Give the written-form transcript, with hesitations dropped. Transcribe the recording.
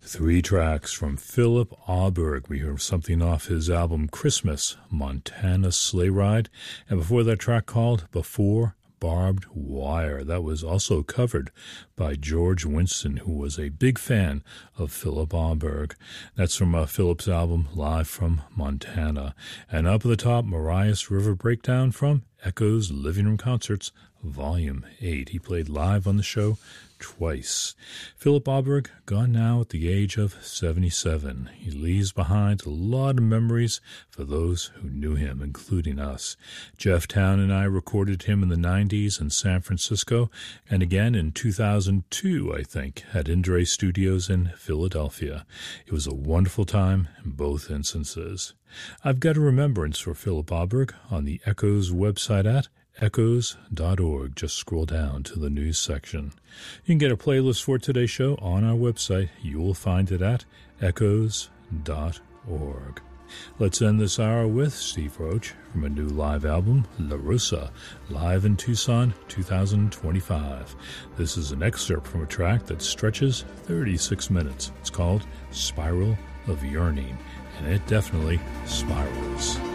Three tracks from Philip Auberg. We heard something off his album Christmas, Montana Sleigh Ride, and before that track called Before Barbed Wire. That was also covered by George Winston, who was a big fan of Philip Auberg. That's from Philip's album Live from Montana. And up at the top, Marias River Breakdown from Echoes Living Room Concerts, Volume 8. He played live on the show twice. Philip Auberg, gone now at the age of 77. He leaves behind a lot of memories for those who knew him, including us. Jeff Town and I recorded him in the 90s in San Francisco, and again in 2002, I think, at Indre Studios in Philadelphia. It was a wonderful time in both instances. I've got a remembrance for Philip Auberg on the Echoes website at echoes.org. Just scroll down to the news section. You can get a playlist for today's show on our website. You will find it at echoes.org. Let's end this hour with Steve Roach from a new live album, La Rosa, live in Tucson 2025. This is an excerpt from a track that stretches 36 minutes. It's called Spiral of Yearning, and it definitely spirals.